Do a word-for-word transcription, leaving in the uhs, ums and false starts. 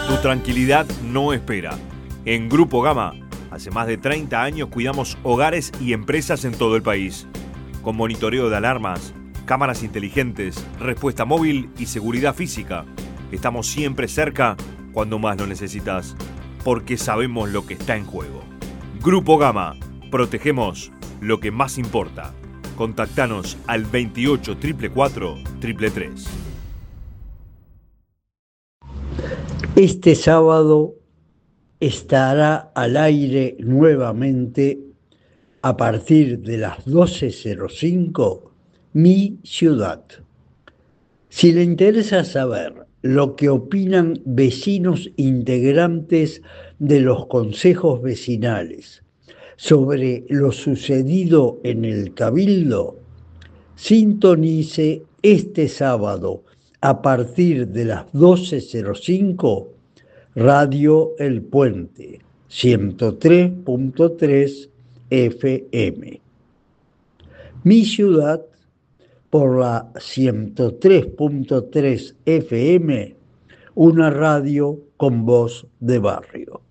Tu tranquilidad no espera. En Grupo Gama, hace más de treinta años cuidamos hogares y empresas en todo el país. Con monitoreo de alarmas, cámaras inteligentes, respuesta móvil y seguridad física. Estamos siempre cerca cuando más lo necesitas, porque sabemos lo que está en juego. Grupo Gama, protegemos lo que más importa. Contactanos al veintiocho, cuarenta y cuatro, tres tres tres. Este sábado estará al aire nuevamente a partir de las doce cero cinco Mi Ciudad. Si le interesa saber lo que opinan vecinos integrantes de los consejos vecinales sobre lo sucedido en el Cabildo, sintonice este sábado a partir de las doce cero cinco Radio El Puente, ciento tres punto tres F M. Mi Ciudad por la ciento tres punto tres F M, una radio con voz de barrio.